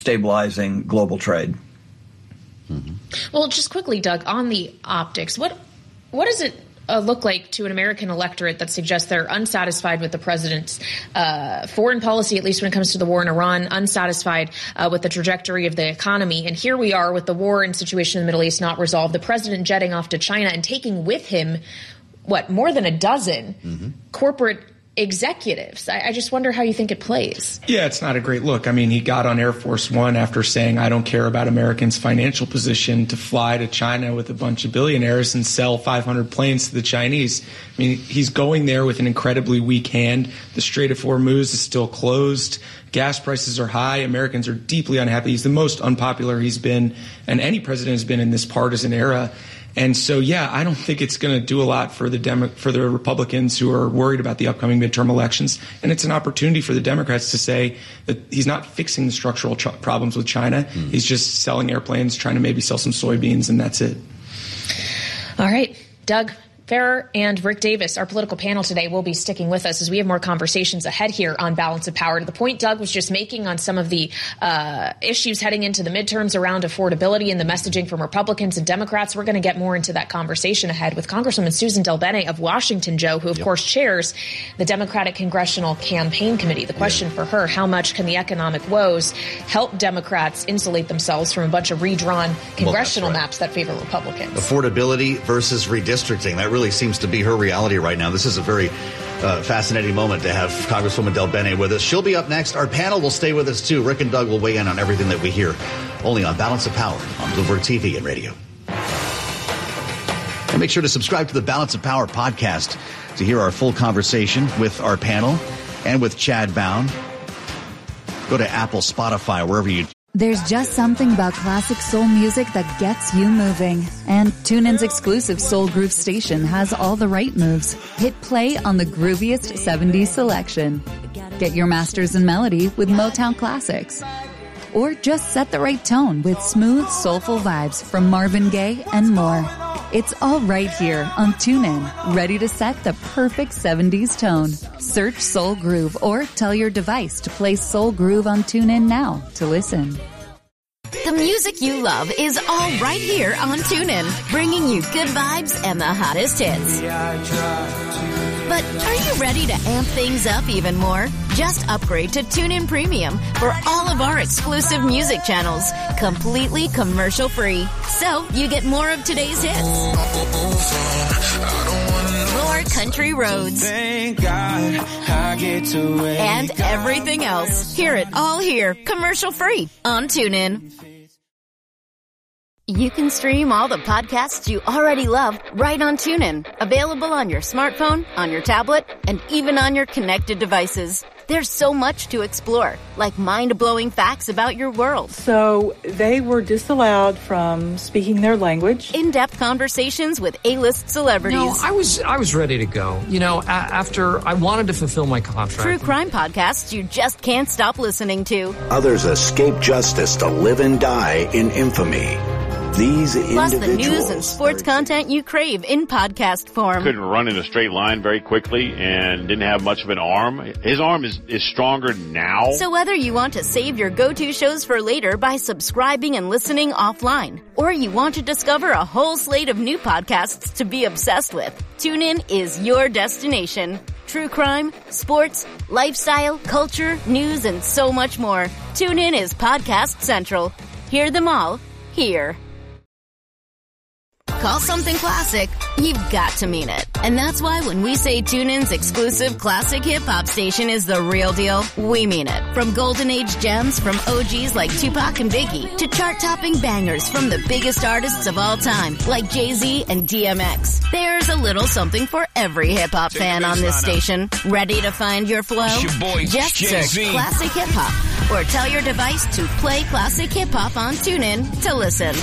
stabilizing global trade. Mm-hmm. Well, just quickly, Doug, on the optics, what does it look like to an American electorate that suggests they're unsatisfied with the president's foreign policy, at least when it comes to the war in Iran, unsatisfied with the trajectory of the economy? And here we are with the war and situation in the Middle East not resolved, the president jetting off to China and taking with him, more than a dozen corporate executives. I just wonder how you think it plays. Yeah, it's not a great look. I mean, he got on Air Force One after saying, I don't care about Americans' financial position, to fly to China with a bunch of billionaires and sell 500 planes to the Chinese. I mean, he's going there with an incredibly weak hand. The Strait of Hormuz is still closed. Gas prices are high. Americans are deeply unhappy. He's the most unpopular he's been, and any president has been in this partisan era. And so, yeah, I don't think it's going to do a lot for the Republicans who are worried about the upcoming midterm elections. And it's an opportunity for the Democrats to say that he's not fixing the structural problems with China. He's just selling airplanes, trying to maybe sell some soybeans, and that's it. All right, Doug Farrar and Rick Davis, our political panel today, will be sticking with us as we have more conversations ahead here on Balance of Power. To the point Doug was just making on some of the issues heading into the midterms around affordability and the messaging from Republicans and Democrats, we're going to get more into that conversation ahead with Congresswoman Susan DelBene of Washington, Joe, who, of course, chairs the Democratic Congressional Campaign Committee. The question for her, how much can the economic woes help Democrats insulate themselves from a bunch of redrawn congressional maps that favor Republicans? Affordability versus redistricting. That really seems to be her reality right now. This is a very fascinating moment to have Congresswoman DelBene with us. She'll be up next. Our panel will stay with us, too. Rick and Doug will weigh in on everything that we hear, only on Balance of Power on Bloomberg TV and radio. And make sure to subscribe to the Balance of Power podcast to hear our full conversation with our panel and with Chad Bown. Go to Apple, Spotify, wherever you... There's just something about classic soul music that gets you moving. And TuneIn's exclusive Soul Groove station has all the right moves. Hit play on the grooviest 70s selection. Get your masters in melody with Motown classics. Or just set the right tone with smooth, soulful vibes from Marvin Gaye and more. It's all right here on TuneIn, ready to set the perfect 70s tone. Search Soul Groove or tell your device to play Soul Groove on TuneIn now to listen. The music you love is all right here on TuneIn, bringing you good vibes and the hottest hits. But are you ready to amp things up even more? Just upgrade to TuneIn Premium for all of our exclusive music channels, completely commercial-free. So you get more of today's hits, more country roads, and everything else. Hear it all here, commercial-free on TuneIn. You can stream all the podcasts you already love right on TuneIn. Available on your smartphone, on your tablet, and even on your connected devices. There's so much to explore, like mind-blowing facts about your world. So they were disallowed from speaking their language. In-depth conversations with A-list celebrities. No, I was ready to go. You know, after I wanted to fulfill my contract. True crime podcasts you just can't stop listening to. Others escape justice to live and die in infamy. These plus the news and sports content you crave in podcast form. Couldn't run in a straight line very quickly and didn't have much of an arm. His arm is stronger now. So whether you want to save your go-to shows for later by subscribing and listening offline, or you want to discover a whole slate of new podcasts to be obsessed with, TuneIn is your destination. True crime, sports, lifestyle, culture, news, and so much more. TuneIn is Podcast Central. Hear them all here. Call something classic, you've got to mean it. And that's why when we say TuneIn's exclusive classic hip-hop station is the real deal, we mean it. From golden age gems from OGs like Tupac and Biggie to chart-topping bangers from the biggest artists of all time like Jay-Z and DMX. There's a little something for every hip-hop fan on this station. Ready to find your flow? Just search Classic Hip-Hop or tell your device to play Classic Hip-Hop on TuneIn to listen.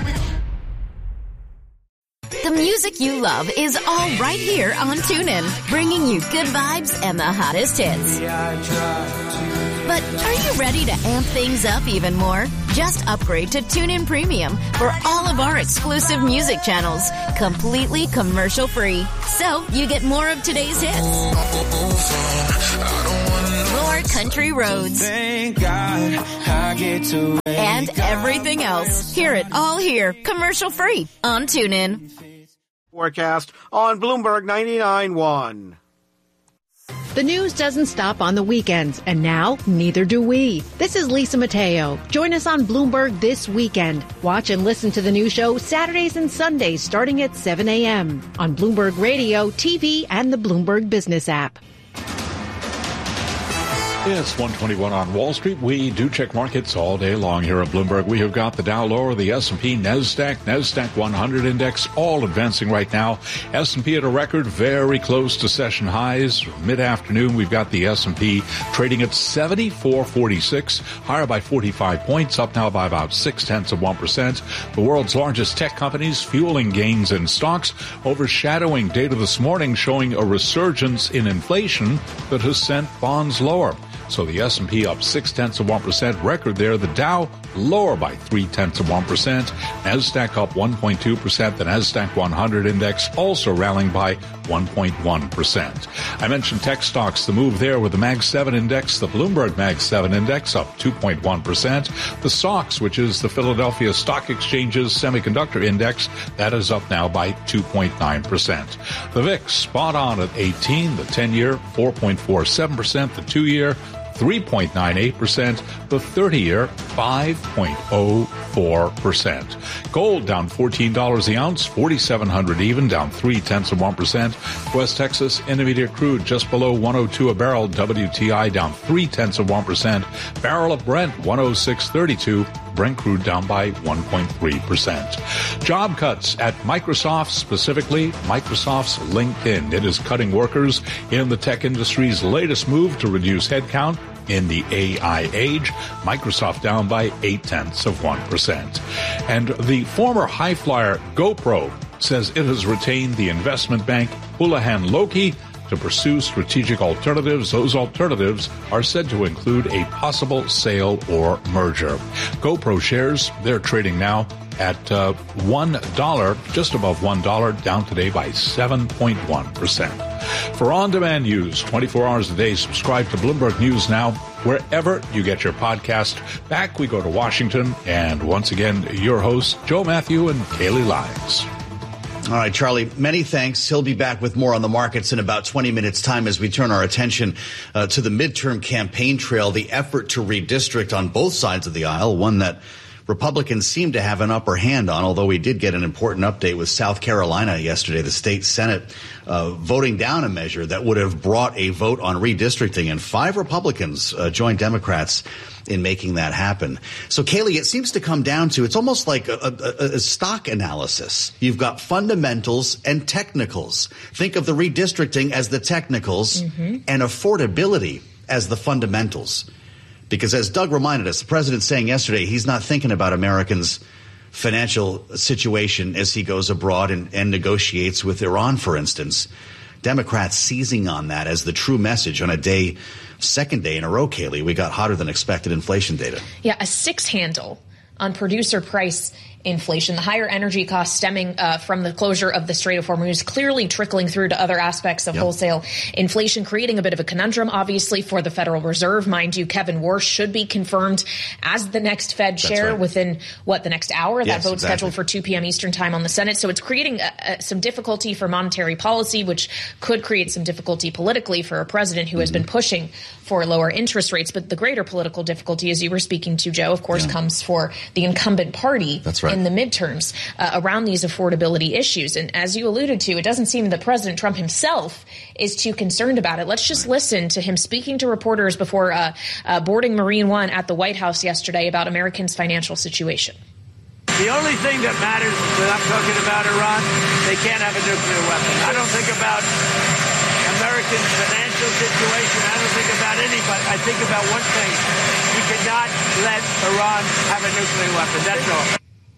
The music you love is all right here on TuneIn, bringing you good vibes and the hottest hits. But are you ready to amp things up even more? Just upgrade to TuneIn Premium for all of our exclusive music channels, completely commercial-free. So you get more of today's hits, more dirt country roads. Thank God I get to and everything else. Hear it all here, commercial free on TuneIn. Forecast on Bloomberg 99.1. The news doesn't stop on the weekends, and now neither do we. This is Lisa Mateo. Join us on Bloomberg this weekend. Watch and listen to the new show Saturdays and Sundays starting at 7 a.m. on Bloomberg Radio, TV, and the Bloomberg Business app. It's 121 on Wall Street. We do check markets all day long here at Bloomberg. We have got the Dow lower, the S&P, NASDAQ 100 index, all advancing right now. S&P at a record, very close to session highs. Mid-afternoon, we've got the S&P trading at 74.46, higher by 45 points, up now by about 0.6%. The world's largest tech companies fueling gains in stocks, overshadowing data this morning showing a resurgence in inflation that has sent bonds lower. So the S&P up 0.6%, record there. The Dow lower by 0.3%. NASDAQ up 1.2%. The NASDAQ 100 index also rallying by 1.1%. I mentioned tech stocks. The move there with the Mag 7 index, the Bloomberg Mag 7 index up 2.1%. The SOX, which is the Philadelphia Stock Exchange's semiconductor index, that is up now by 2.9%. The VIX spot on at 18. The 10-year 4.47%. The 2-year 3.98%, the 30-year 5.04%. Gold down $14 the ounce, 4,700 even, down 0.3%. West Texas Intermediate crude just below 102 a barrel. WTI down 0.3%. Barrel of Brent 106.32. Brent crude down by 1.3%. Job cuts at Microsoft, specifically Microsoft's LinkedIn. It is cutting workers in the tech industry's latest move to reduce headcount in the AI age. Microsoft down by 0.8%. And the former high flyer GoPro says it has retained the investment bank Houlihan Lokey to pursue strategic alternatives. Those alternatives are said to include a possible sale or merger. GoPro shares, they're trading now at $1, just above $1, down today by 7.1%. For on-demand news, 24 hours a day, subscribe to Bloomberg News Now, wherever you get your podcast. Back we go to Washington, and once again, your hosts, Joe Matthew and Kaylee Lyons. All right, Charlie, many thanks. He'll be back with more on the markets in about 20 minutes' time as we turn our attention to the midterm campaign trail, the effort to redistrict on both sides of the aisle, one that Republicans seem to have an upper hand on, although we did get an important update with South Carolina yesterday, the state Senate voting down a measure that would have brought a vote on redistricting, and 5 Republicans joined Democrats in making that happen. So, Kaylee, it seems to come down to, it's almost like a stock analysis. You've got fundamentals and technicals. Think of the redistricting as the technicals and affordability as the fundamentals. Because as Doug reminded us, the president saying yesterday he's not thinking about Americans' financial situation as he goes abroad and negotiates with Iran, for instance. Democrats seizing on that as the true message on a day, second day in a row, Kaylee. We got hotter than expected inflation data. Yeah, a 6 handle on producer price inflation. The higher energy costs stemming from the closure of the Strait of Hormuz clearly trickling through to other aspects of wholesale inflation, creating a bit of a conundrum, obviously, for the Federal Reserve. Mind you, Kevin Warsh should be confirmed as the next Fed chair within, the next hour? Yes, that vote's scheduled for 2 p.m. Eastern time on the Senate. So it's creating some difficulty for monetary policy, which could create some difficulty politically for a president who has been pushing for lower interest rates. But the greater political difficulty, as you were speaking to, Joe, of course, comes for the incumbent party in the midterms around these affordability issues. And as you alluded to, it doesn't seem that President Trump himself is too concerned about it. Let's just listen to him speaking to reporters before boarding Marine One at the White House yesterday about Americans' financial situation. The only thing that matters when I'm talking about Iran, they can't have a nuclear weapon. I don't think about Americans' financial situation. I don't think about anybody. I think about one thing. We cannot let Iran have a nuclear weapon. That's all.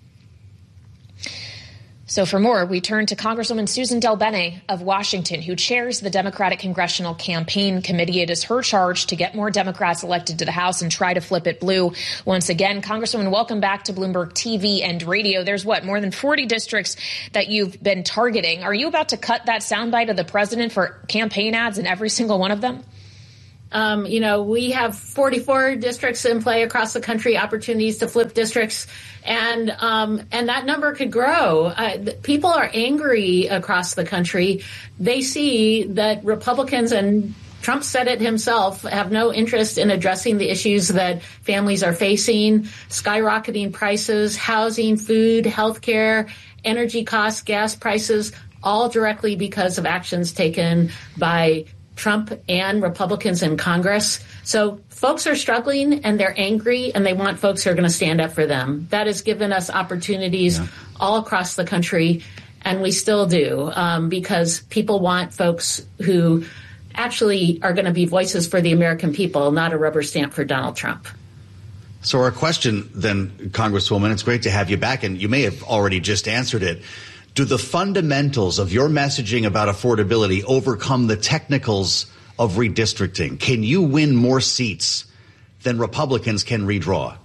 So for more, we turn to Congresswoman Susan DelBene of Washington, who chairs the Democratic Congressional Campaign Committee. It is her charge to get more Democrats elected to the House and try to flip it blue once again. Congresswoman, welcome back to Bloomberg TV and radio. There's more than 40 districts that you've been targeting. Are you about to cut that soundbite of the president for campaign ads in every single one of them? We have 44 districts in play across the country, opportunities to flip districts, and that number could grow. People are angry across the country. They see that Republicans, and Trump said it himself, have no interest in addressing the issues that families are facing: skyrocketing prices, housing, food, healthcare, energy costs, gas prices, all directly because of actions taken by Trump and Republicans in Congress. So folks are struggling and they're angry and they want folks who are going to stand up for them. That has given us opportunities all across the country, and we still do, because people want folks who actually are going to be voices for the American people, not a rubber stamp for Donald Trump. So our question then, Congresswoman, it's great to have you back, and you may have already just answered it. Do the fundamentals of your messaging about affordability overcome the technicals of redistricting? Can you win more seats than Republicans can redraw?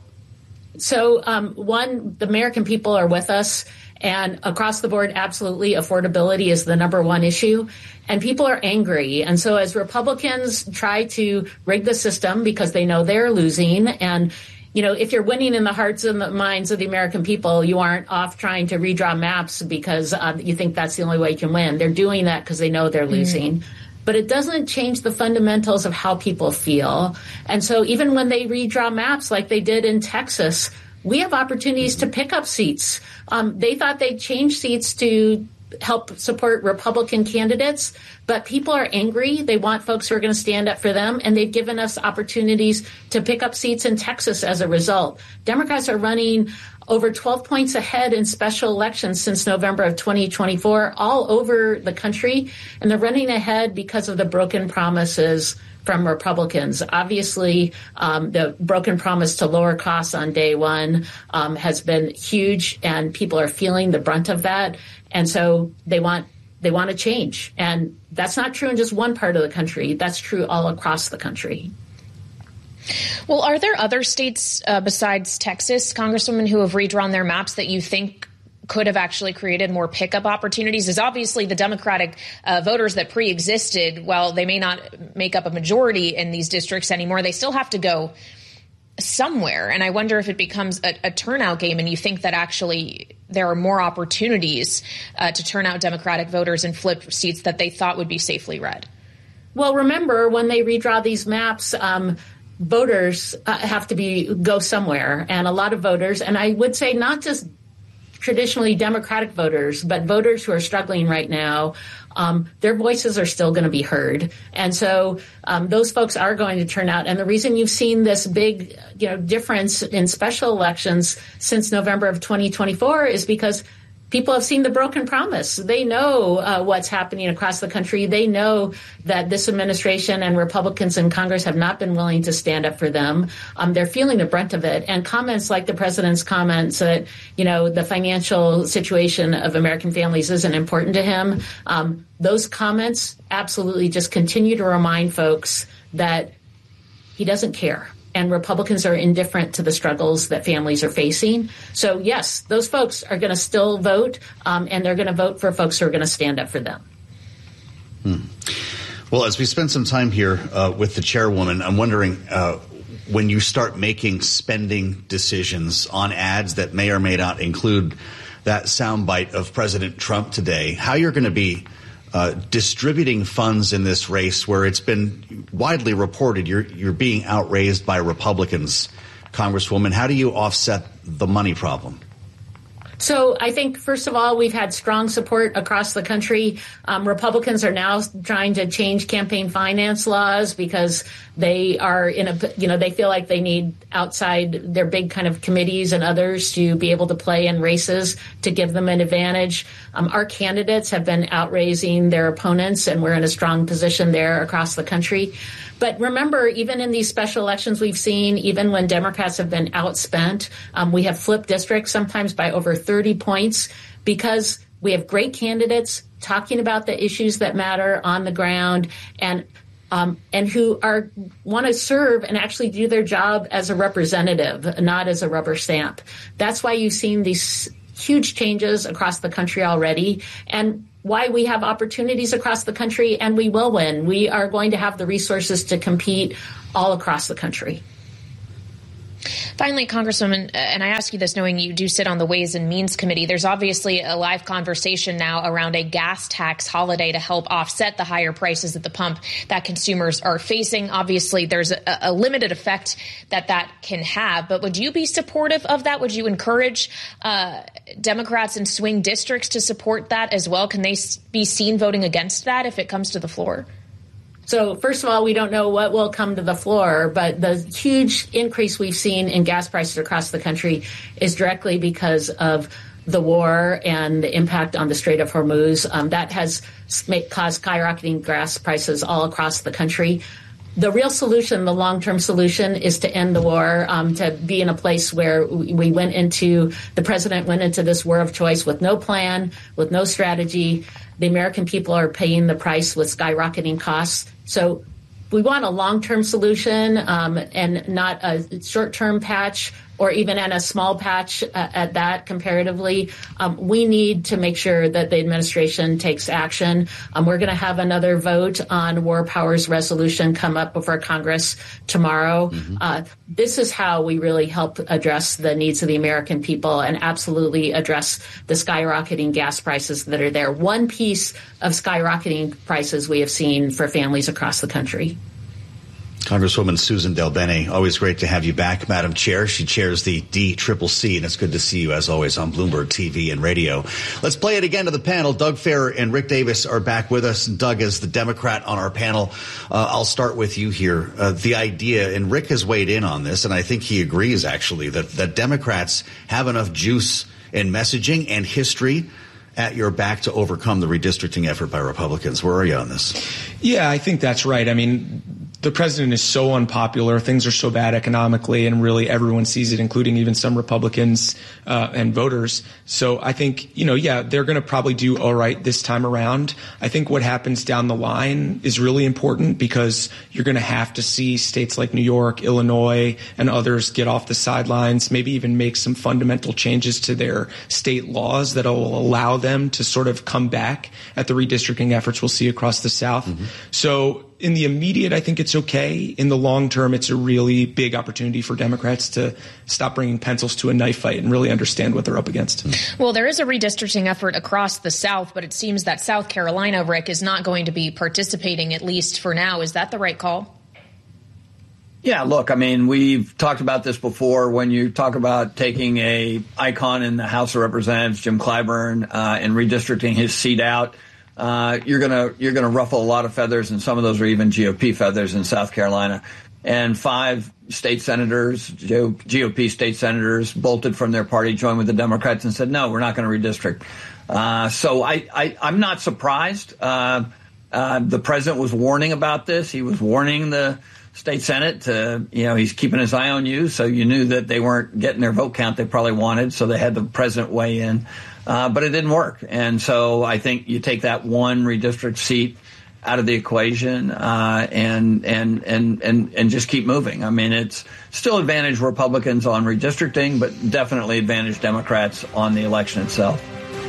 So, one, the American people are with us, and across the board, absolutely, affordability is the number one issue, and people are angry. And so as Republicans try to rig the system because they know they're losing, and if you're winning in the hearts and the minds of the American people, you aren't off trying to redraw maps because you think that's the only way you can win. They're doing that because they know they're losing. But it doesn't change the fundamentals of how people feel. And so even when they redraw maps like they did in Texas, we have opportunities to pick up seats. They thought they'd change seats to help support Republican candidates, but people are angry. They want folks who are going to stand up for them, and they've given us opportunities to pick up seats in Texas as a result. Democrats are running over 12 points ahead in special elections since November of 2024 all over the country, and they're running ahead because of the broken promises from Republicans. Obviously, the broken promise to lower costs on day one has been huge, and people are feeling the brunt of that. And so they want to change. And that's not true in just one part of the country. That's true all across the country. Well, are there other states besides Texas, Congresswoman, who have redrawn their maps that you think could have actually created more pickup opportunities? Is obviously the Democratic voters that pre-existed, while they may not make up a majority in these districts anymore, they still have to go somewhere. And I wonder if it becomes a turnout game, and you think that actually there are more opportunities to turn out Democratic voters and flip seats that they thought would be safely red. Well, remember, when they redraw these maps, voters have to go somewhere. And a lot of voters, and I would say not just traditionally Democratic voters, but voters who are struggling right now, their voices are still going to be heard. And so those folks are going to turn out. And the reason you've seen this big difference in special elections since November of 2024 is because people have seen the broken promise. They know what's happening across the country. They know that this administration and Republicans in Congress have not been willing to stand up for them. They're feeling the brunt of it. And comments like the president's comments that, the financial situation of American families isn't important to him. Those comments absolutely just continue to remind folks that he doesn't care. And Republicans are indifferent to the struggles that families are facing. So, yes, those folks are going to still vote, and they're going to vote for folks who are going to stand up for them. Well, as we spend some time here with the chairwoman, I'm wondering when you start making spending decisions on ads that may or may not include that soundbite of President Trump today, how you're going to be distributing funds in this race where it's been widely reported you're being outraised by Republicans, Congresswoman. How do you offset the money problem? So I think, first of all, we've had strong support across the country. Republicans are now trying to change campaign finance laws because they are they feel like they need outside their big kind of committees and others to be able to play in races to give them an advantage. Our candidates have been outraising their opponents, and we're in a strong position there across the country. But remember, even in these special elections we've seen, even when Democrats have been outspent, we have flipped districts sometimes by over 30 points because we have great candidates talking about the issues that matter on the ground and who want to serve and actually do their job as a representative, not as a rubber stamp. That's why you've seen these huge changes across the country already. And why we have opportunities across the country, and we will win. We are going to have the resources to compete all across the country. Finally, Congresswoman, and I ask you this knowing you do sit on the Ways and Means Committee, there's obviously a live conversation now around a gas tax holiday to help offset the higher prices at the pump that consumers are facing. Obviously, there's a limited effect that can have. But would you be supportive of that? Would you encourage Democrats in swing districts to support that as well? Can they be seen voting against that if it comes to the floor? So first of all, we don't know what will come to the floor, but the huge increase we've seen in gas prices across the country is directly because of the war and the impact on the Strait of Hormuz. That has caused skyrocketing gas prices all across the country. The real solution, the long-term solution, is to end the war, to be in a place where the president went into this war of choice with no plan, with no strategy. The American people are paying the price with skyrocketing costs. So we want a long-term solution and not a short-term patch or even in a small patch at that comparatively. We need to make sure that the administration takes action. We're going to have another vote on War Powers resolution come up before Congress tomorrow. This is how we really help address the needs of the American people and absolutely address the skyrocketing gas prices that are there. One piece of skyrocketing prices we have seen for families across the country. Congresswoman Susan DelBene, always great to have you back, Madam Chair. She chairs the DCCC, and it's good to see you, as always, on Bloomberg TV and radio. Let's play it again to the panel. Doug Farrar and Rick Davis are back with us. Doug is the Democrat on our panel. I'll start with you here. The idea, and Rick has weighed in on this, and I think he agrees, actually, that Democrats have enough juice in messaging and history at your back to overcome the redistricting effort by Republicans. Where are you on this? Yeah, I think that's right. I mean, the president is so unpopular. Things are so bad economically, and really everyone sees it, including even some Republicans and voters. So I think, they're going to probably do all right this time around. I think what happens down the line is really important because you're going to have to see states like New York, Illinois, and others get off the sidelines, maybe even make some fundamental changes to their state laws that will allow them to sort of come back at the redistricting efforts we'll see across the South. So in the immediate, I think it's okay. In the long term, it's a really big opportunity for Democrats to stop bringing pencils to a knife fight and really understand what they're up against. Well, there is a redistricting effort across the South, but it seems that South Carolina, Rick, is not going to be participating, at least for now. Is that the right call? Yeah, look, I mean, we've talked about this before. When you talk about taking a icon in the House of Representatives, Jim Clyburn, and redistricting his seat out, you're gonna ruffle a lot of feathers, and some of those are even GOP feathers in South Carolina. And 5 state senators, GOP state senators, bolted from their party, joined with the Democrats, and said, no, we're not going to redistrict. So I'm not surprised. The president was warning about this. He was warning the state Senate to, he's keeping his eye on you. So you knew that they weren't getting their vote count they probably wanted. So they had the president weigh in. But it didn't work. And so I think you take that one redistrict seat out of the equation and just keep moving. I mean, it's still advantage Republicans on redistricting, but definitely advantage Democrats on the election itself.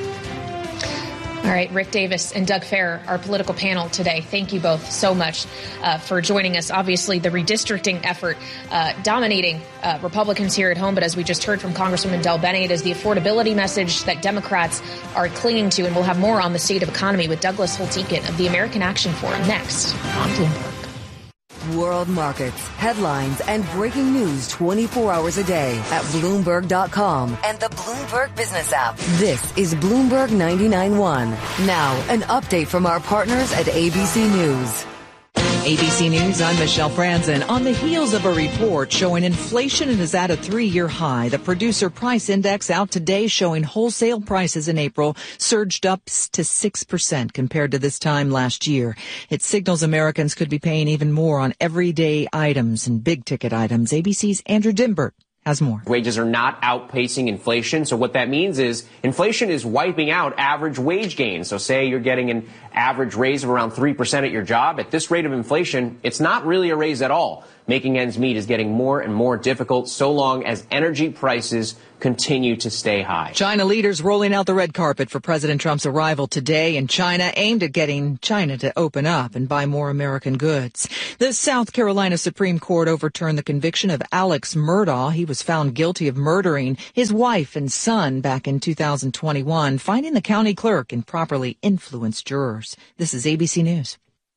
All right, Rick Davis and Doug Farrar, our political panel today. Thank you both so much for joining us. Obviously, the redistricting effort dominating Republicans here at home. But as we just heard from Congresswoman DelBene, it is the affordability message that Democrats are clinging to. And we'll have more on the state of economy with Douglas Holtz-Eakin of the American Action Forum next on Bloomberg. World markets, headlines, and breaking news 24 hours a day at Bloomberg.com and the Bloomberg Business app. This is Bloomberg 99.1. Now, an update from our partners at ABC News. ABC News, I'm Michelle Franzen. On the heels of a report showing inflation is at a 3-year high, the Producer Price Index out today showing wholesale prices in April surged up to 6% compared to this time last year. It signals Americans could be paying even more on everyday items and big-ticket items. ABC's Andrew Dimbert has more. Wages are not outpacing inflation. So what that means is inflation is wiping out average wage gains. So say you're getting an average raise of around 3% at your job. At this rate of inflation, it's not really a raise at all. making ends meet is getting more and more difficult so long as energy prices continue to stay high. China leaders rolling out the red carpet for President Trump's arrival today in China, aimed at getting China to open up and buy more American goods. The South Carolina Supreme Court overturned the conviction of Alex Murdaugh. He was found guilty of murdering his wife and son back in 2021, finding the county clerk improperly influenced jurors. This is ABC News.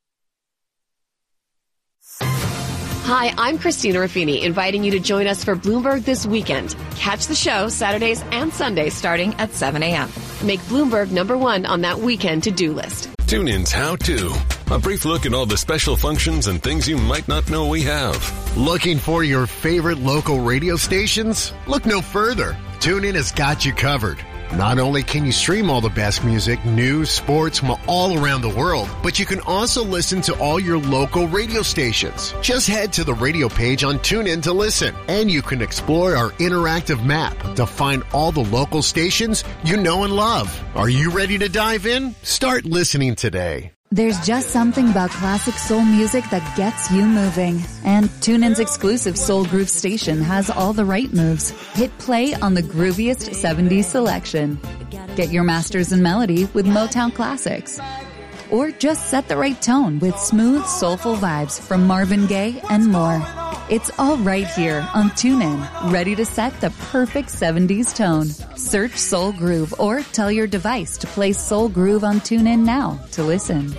Hi, I'm Christina Ruffini, inviting you to join us for Bloomberg This Weekend. Catch the show Saturdays and Sundays starting at 7 a.m. Make Bloomberg #1 on that weekend to-do list. TuneIn's How To. A brief look at all the special functions and things you might not know we have. Looking for your favorite local radio stations? Look no further. TuneIn has got you covered. Not only can you stream all the best music, news, sports from all around the world, but you can also listen to all your local radio stations. Just head to the radio page on TuneIn to listen, and you can explore our interactive map to find all the local stations you know and love. Are you ready to dive in? Start listening today. There's just something about classic soul music that gets you moving. And TuneIn's exclusive Soul Groove station has all the right moves. Hit play on the grooviest 70s selection. Get your masters in melody with Motown classics. Or just set the right tone with smooth, soulful vibes from Marvin Gaye and more. It's all right here on TuneIn, ready to set the perfect 70s tone. Search Soul Groove or tell your device to play Soul Groove on TuneIn now to listen.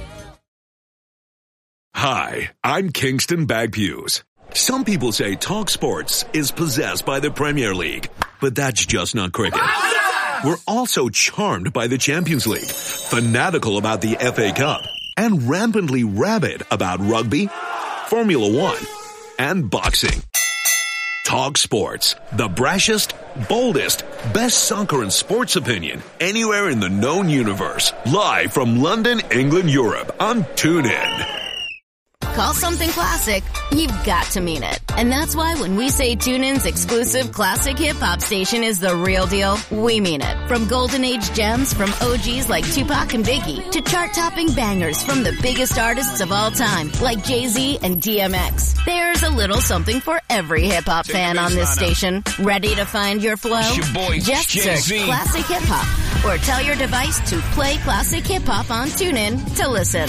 Hi, I'm Kingston Bagpues. Some people say Talk Sports is possessed by the Premier League, but that's just not cricket. We're also charmed by the Champions League, fanatical about the FA Cup, and rampantly rabid about rugby, Formula One, and boxing. Talk Sports, the brashest, boldest, best soccer and sports opinion anywhere in the known universe. Live from London, England, Europe on TuneIn. Call something classic, you've got to mean it. And that's why when we say TuneIn's exclusive classic hip-hop station is the real deal, we mean it. From golden age gems from OGs like Tupac and Biggie to chart-topping bangers from the biggest artists of all time like Jay-Z and DMX. There's a little something for every hip-hop fan on this station. Ready to find your flow? Just search Classic Hip-Hop or tell your device to play Classic Hip-Hop on TuneIn to listen.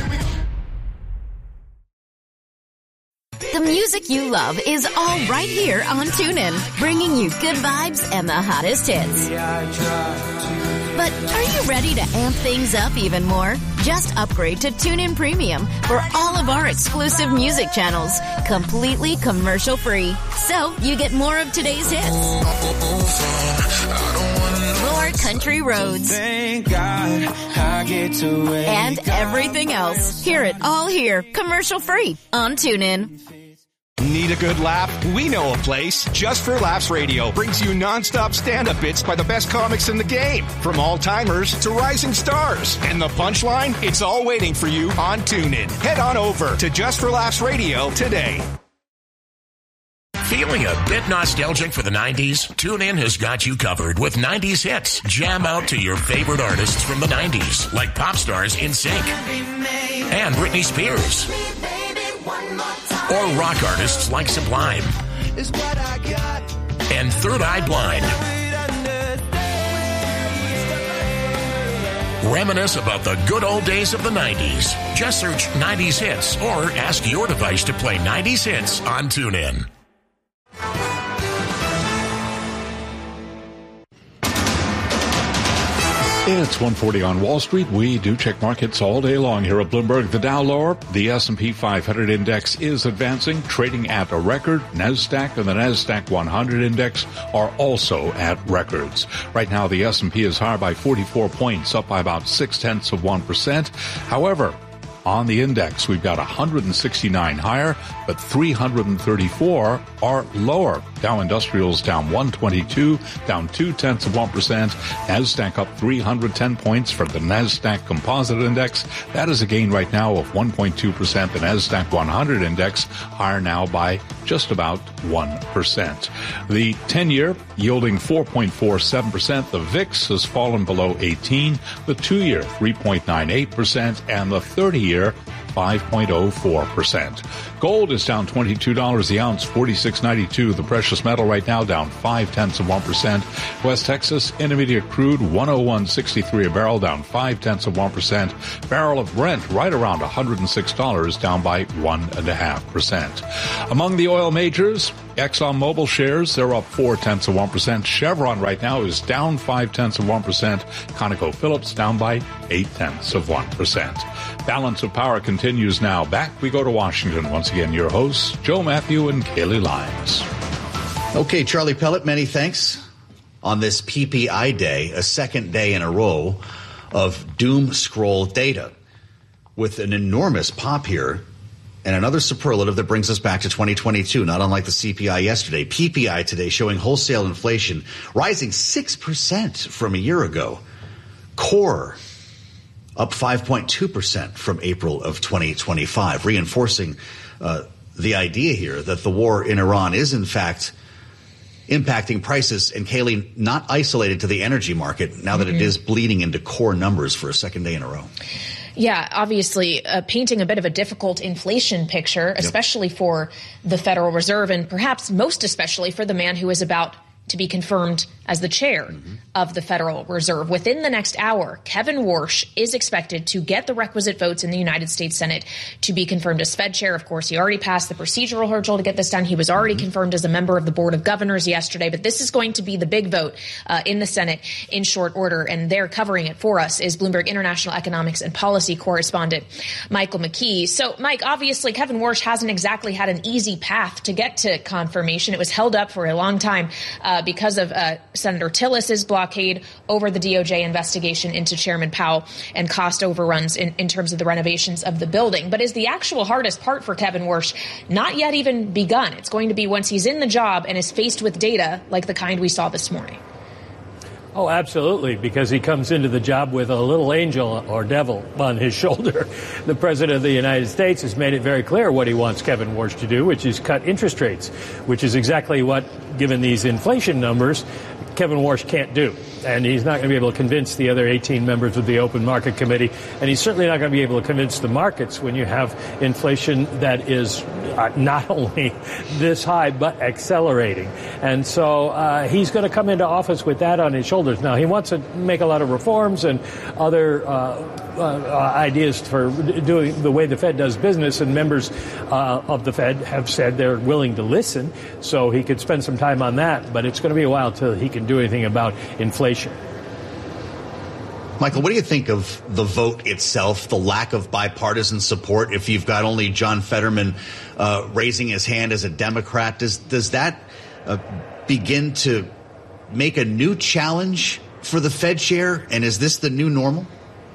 The music you love is all right here on TuneIn, bringing you good vibes and the hottest hits. But are you ready to amp things up even more? Just upgrade to TuneIn Premium for all of our exclusive music channels, completely commercial-free. So you get more of today's hits, more country roads, Thank God I get to and everything else. Hear it all here, commercial-free on TuneIn. Need a good laugh? We know a place. Just for Laughs Radio brings you nonstop stand-up bits by the best comics in the game, from all-timers to rising stars. And the punchline? It's all waiting for you on TuneIn. Head on over to Just for Laughs Radio today. Feeling a bit nostalgic for the 90s? TuneIn has got you covered with 90s hits. Jam out to your favorite artists from the 90s, like pop stars NSYNC and Britney Spears. Or rock artists like Sublime and Third Eye Blind. Reminisce about the good old days of the 90s. Just search 90s hits or ask your device to play 90s hits on TuneIn. It's 1:40 on Wall Street. We do check markets all day long here at Bloomberg. The Dow lower. The S&P 500 index is advancing, trading at a record. NASDAQ and the NASDAQ 100 index are also at records. Right now, the S&P is higher by 44 points, up by about 0.6%. However, on the index, we've got 169 higher, but 334 are lower. Dow Industrials down 122, down 0.2%. NASDAQ up 310 points for the NASDAQ Composite Index. That is a gain right now of 1.2%. The NASDAQ 100 Index higher now by just about 1%. The 10-year yielding 4.47%. The VIX has fallen below 18. The 2-year 3.98%, and the 30-year 5.04%. Gold is down $22 the ounce, $46.92. The precious metal right now down 0.5%. West Texas Intermediate crude 101.63 a barrel, down 0.5%. Barrel of Brent right around $106, down by 1.5%. Among the oil majors, ExxonMobil shares, they're up 0.4%. Chevron right now is down 0.5%. ConocoPhillips down by 0.8%. Balance of Power continues now. Back we go to Washington. Once again, your hosts, Joe Matthew and Kaylee Lyons. Okay, Charlie Pellet, many thanks. On this PPI day, a second day in a row of doom scroll data with an enormous pop here. And another superlative that brings us back to 2022, not unlike the CPI yesterday. PPI today showing wholesale inflation rising 6% from a year ago. Core up 5.2% from April of 2025, reinforcing the idea here that the war in Iran is, in fact, impacting prices. And Kaylee, not isolated to the energy market, now that it is bleeding into core numbers for a second day in a row. Yeah, obviously painting a bit of a difficult inflation picture, especially for the Federal Reserve and perhaps most especially for the man who is about to be confirmed as the chair of the Federal Reserve. Within the next hour, Kevin Warsh is expected to get the requisite votes in the United States Senate to be confirmed as Fed chair. Of course, he already passed the procedural hurdle to get this done. He was already confirmed as a member of the Board of Governors yesterday, but this is going to be the big vote in the Senate in short order, and they're covering it for us is Bloomberg International Economics and Policy correspondent Michael McKee. So, Mike, obviously Kevin Warsh hasn't exactly had an easy path to get to confirmation. It was held up for a long time because of Senator Tillis's blockade over the DOJ investigation into Chairman Powell and cost overruns in terms of the renovations of the building. But is the actual hardest part for Kevin Warsh not yet even begun? It's going to be once he's in the job and is faced with data like the kind we saw this morning. Oh, absolutely, because he comes into the job with a little angel or devil on his shoulder. The president of the United States has made it very clear what he wants Kevin Warsh to do, which is cut interest rates, which is exactly what, given these inflation numbers, Kevin Warsh can't do. And he's not going to be able to convince the other 18 members of the Open Market Committee. And he's certainly not going to be able to convince the markets when you have inflation that is not only this high, but accelerating. And so he's going to come into office with that on his shoulders. Now, he wants to make a lot of reforms and other ideas for doing the way the Fed does business, and members of the Fed have said they're willing to listen, so he could spend some time on that, but it's going to be a while till he can do anything about inflation. Michael, what do you think of the vote itself, the lack of bipartisan support? If you've got only John Fetterman raising his hand as a Democrat, does that begin to make a new challenge for the Fed chair? And is this the new normal?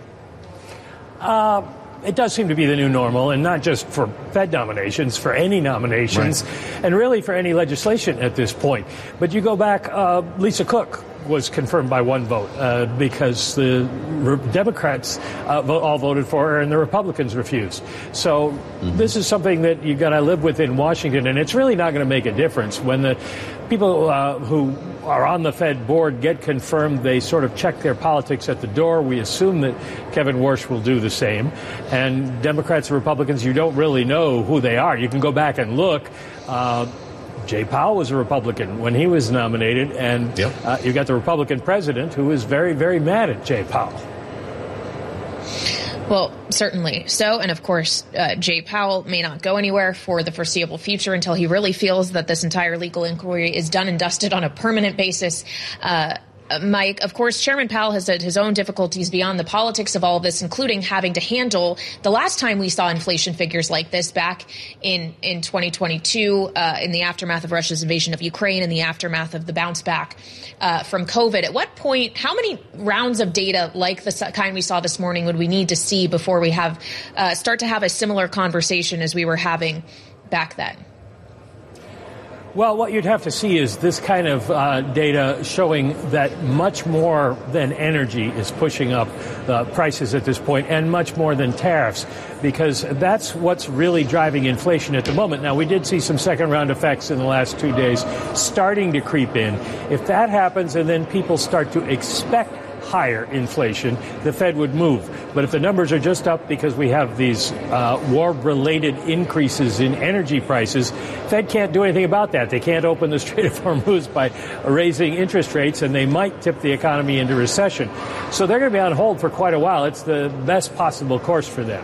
It does seem to be the new normal, and not just for Fed nominations, for any nominations, and really for any legislation at this point. But you go back, Lisa Cook was confirmed by one vote because the Democrats all voted for her and the Republicans refused. So this is something that you got to live with in Washington, and it's really not going to make a difference. When the people who are on the Fed board get confirmed, they sort of check their politics at the door. We assume that Kevin Warsh will do the same. And Democrats and Republicans, you don't really know who they are. You can go back and look. Jay Powell was a Republican when he was nominated, and you got the Republican president who is very, very mad at Jay Powell. Well, certainly so. And of course, Jay Powell may not go anywhere for the foreseeable future until he really feels that this entire legal inquiry is done and dusted on a permanent basis. Mike, of course, Chairman Powell has had his own difficulties beyond the politics of all of this, including having to handle the last time we saw inflation figures like this back in 2022, in the aftermath of Russia's invasion of Ukraine and the aftermath of the bounce back from COVID. At what point, how many rounds of data like the kind we saw this morning would we need to see before we have start to have a similar conversation as we were having back then? Well, what you'd have to see is this kind of data showing that much more than energy is pushing up prices at this point, and much more than tariffs, because that's what's really driving inflation at the moment. Now, we did see some second-round effects in the last 2 days starting to creep in. If that happens and then people start to expect higher inflation, the Fed would move. But if the numbers are just up because we have these war-related increases in energy prices, Fed can't do anything about that. They can't open the Strait of Hormuz by raising interest rates, and they might tip the economy into recession. So they're going to be on hold for quite a while. It's the best possible course for them.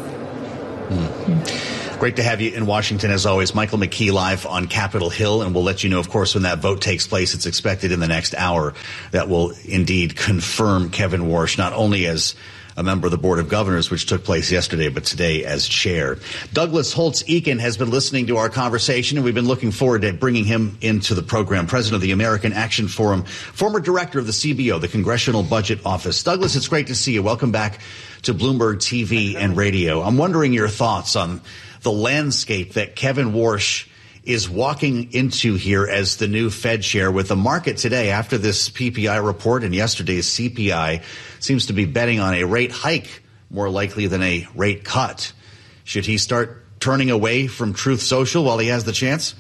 Great to have you in Washington, as always. Michael McKee live on Capitol Hill, and we'll let you know, of course, when that vote takes place. It's expected in the next hour. That will indeed confirm Kevin Warsh, not only as a member of the Board of Governors, which took place yesterday, but today as chair. Douglas Holtz-Eakin has been listening to our conversation, and we've been looking forward to bringing him into the program. President of the American Action Forum, former director of the CBO, the Congressional Budget Office. Douglas, it's great to see you. Welcome back to Bloomberg TV and radio. I'm wondering your thoughts on the landscape that Kevin Warsh is walking into here as the new Fed chair, with the market today after this PPI report and yesterday's CPI seems to be betting on a rate hike more likely than a rate cut. Should he start turning away from Truth Social while he has the chance?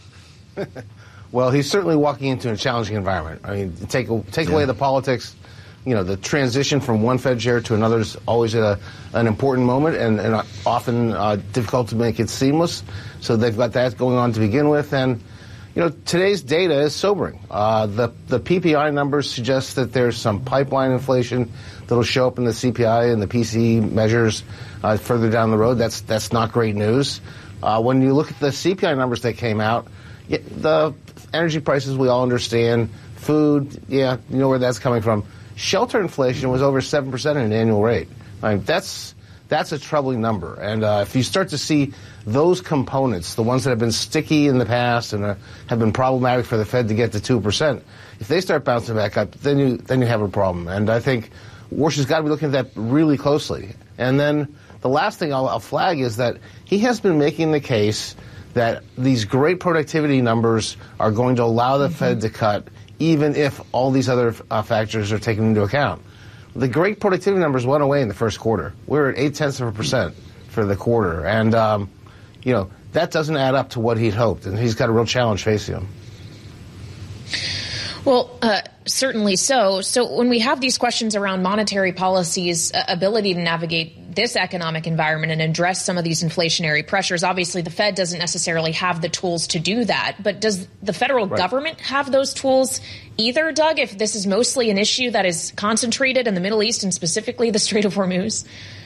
Well, he's certainly walking into a challenging environment. I mean, take away the politics. You know, the transition from one Fed chair to another is always an important moment and often difficult to make it seamless. So they've got that going on to begin with. And, you know, today's data is sobering. The PPI numbers suggest that there's some pipeline inflation that'll show up in the CPI and the PCE measures further down the road. That's not great news. When you look at the CPI numbers that came out, the energy prices we all understand, food, you know where that's coming from. Shelter inflation was over 7% at an annual rate. I mean, that's a troubling number. And if you start to see those components, the ones that have been sticky in the past and have been problematic for the Fed to get to 2%, if they start bouncing back up, then you have a problem. And I think Warsh has got to be looking at that really closely. And then the last thing I'll flag is that he has been making the case that these great productivity numbers are going to allow the Fed to cut even if all these other factors are taken into account. The great productivity numbers went away in the first quarter. We're at 0.8% for the quarter. And, you know, that doesn't add up to what he'd hoped. And he's got a real challenge facing him. Well, certainly so. So when we have these questions around monetary policy's ability to navigate this economic environment and address some of these inflationary pressures, obviously the Fed doesn't necessarily have the tools to do that. But does the federal government have those tools either, Doug, if this is mostly an issue that is concentrated in the Middle East and specifically the Strait of Hormuz?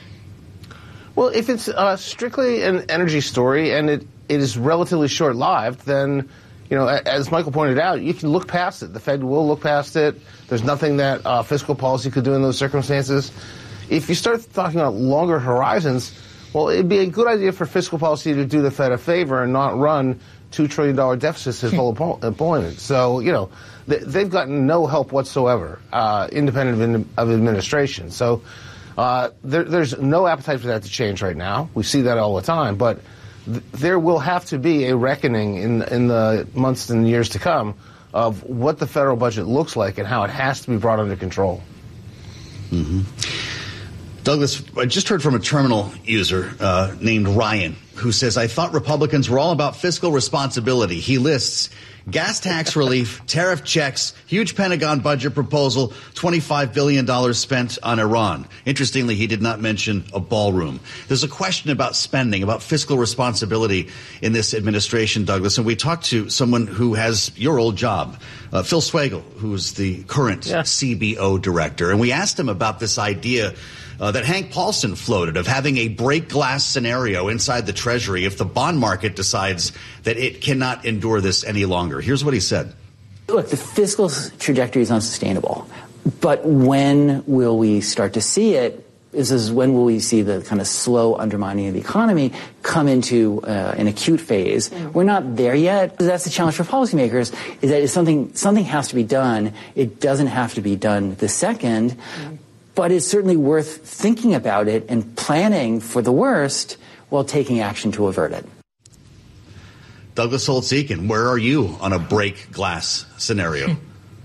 Well, if it's strictly an energy story and it is relatively short-lived, then, you know, as Michael pointed out, you can look past it. The Fed will look past it. There's nothing that fiscal policy could do in those circumstances. If you start talking about longer horizons, well, it'd be a good idea for fiscal policy to do the Fed a favor and not run $2 trillion deficits at full employment. So, you know, they've gotten no help whatsoever, independent of administration. So there's no appetite for that to change right now. We see that all the time. But there will have to be a reckoning in the months and years to come of what the federal budget looks like and how it has to be brought under control. Mm-hmm. Douglas, I just heard from a terminal user named Ryan who says, I thought Republicans were all about fiscal responsibility. He lists gas tax relief, tariff checks, huge Pentagon budget proposal, $25 billion spent on Iran. Interestingly, he did not mention a ballroom. There's a question about spending, about fiscal responsibility in this administration, Douglas. And we talked to someone who has your old job, Phil Swagel, who's the current CBO director. And we asked him about this idea that Hank Paulson floated of having a break glass scenario inside the Treasury if the bond market decides that it cannot endure this any longer. Here's what he said. Look, the fiscal trajectory is unsustainable. But when will we start to see it? Is when will we see the kind of slow undermining of the economy come into an acute phase? We're not there yet. That's the challenge for policymakers, is that something has to be done. It doesn't have to be done the second. But it's certainly worth thinking about it and planning for the worst while taking action to avert it. Douglas Holtz-Eakin, where are you on a break glass scenario?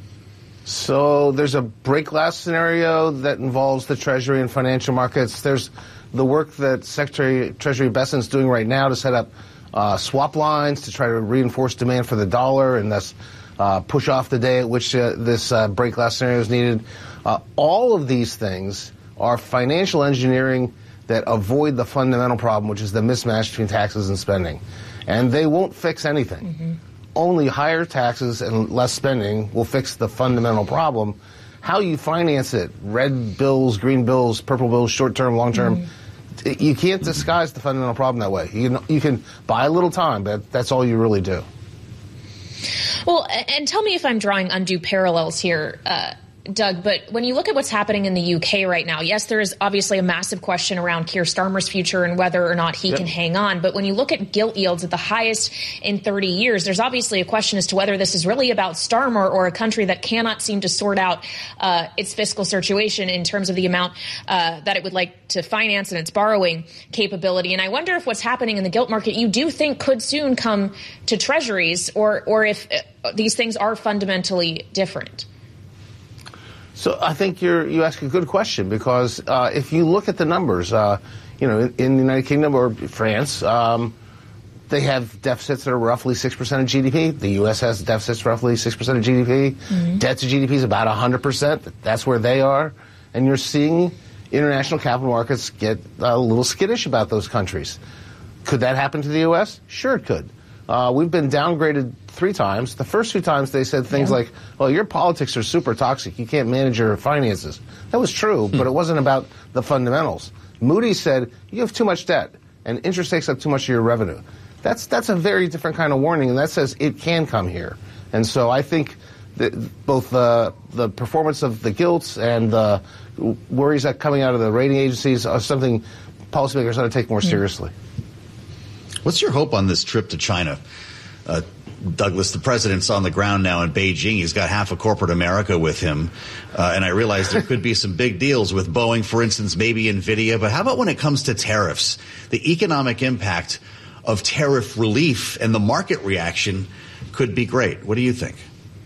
So there's a break glass scenario that involves the Treasury and financial markets. There's the work that Secretary Treasury Bessent's doing right now to set up swap lines to try to reinforce demand for the dollar and thus push off the day at which this break glass scenario is needed. All of these things are financial engineering that avoid the fundamental problem, which is the mismatch between taxes and spending. And they won't fix anything. Mm-hmm. Only higher taxes and less spending will fix the fundamental problem. How you finance it, red bills, green bills, purple bills, short-term, long-term, you can't disguise the fundamental problem that way. You can buy a little time, but that's all you really do. Well, and tell me if I'm drawing undue parallels here, Doug, but when you look at what's happening in the UK right now, yes, there is obviously a massive question around Keir Starmer's future and whether or not he can hang on. But when you look at gilt yields at the highest in 30 years, there's obviously a question as to whether this is really about Starmer or a country that cannot seem to sort out its fiscal situation in terms of the amount that it would like to finance and its borrowing capability. And I wonder if what's happening in the gilt market you do think could soon come to treasuries or if these things are fundamentally different. So I think you ask a good question because if you look at the numbers, in the United Kingdom or France, they have deficits that are roughly 6% of GDP. The U.S. has deficits roughly 6% of GDP. Mm-hmm. Debt to GDP is about 100%. That's where they are. And you're seeing international capital markets get a little skittish about those countries. Could that happen to the U.S.? Sure it could. We've been downgraded 3 times. The first 2 times they said things like, well, your politics are super toxic. You can't manage your finances. That was true, but it wasn't about the fundamentals. Moody's said, you have too much debt, and interest takes up too much of your revenue. That's a very different kind of warning, and that says it can come here. And so I think that both the performance of the gilts and the worries that coming out of the rating agencies are something policymakers ought to take more seriously. What's your hope on this trip to China? Douglas, the president's on the ground now in Beijing. He's got half of corporate America with him. And I realize there could be some big deals with Boeing, for instance, maybe NVIDIA. But how about when it comes to tariffs? The economic impact of tariff relief and the market reaction could be great. What do you think?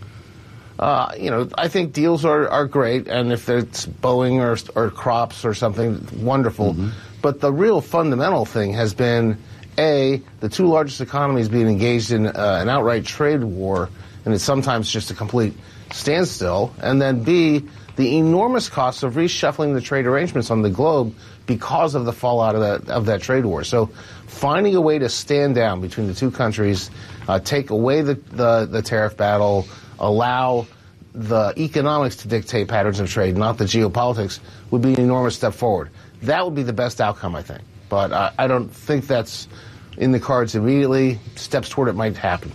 I think deals are great. And if it's Boeing or crops or something, wonderful. Mm-hmm. But the real fundamental thing has been A, the 2 largest economies being engaged in an outright trade war, and it's sometimes just a complete standstill, and then B, the enormous costs of reshuffling the trade arrangements on the globe because of the fallout of that trade war. So finding a way to stand down between the 2 countries, take away the tariff battle, allow the economics to dictate patterns of trade, not the geopolitics, would be an enormous step forward. That would be the best outcome, I think. But I don't think that's in the cards immediately. Steps toward it might happen.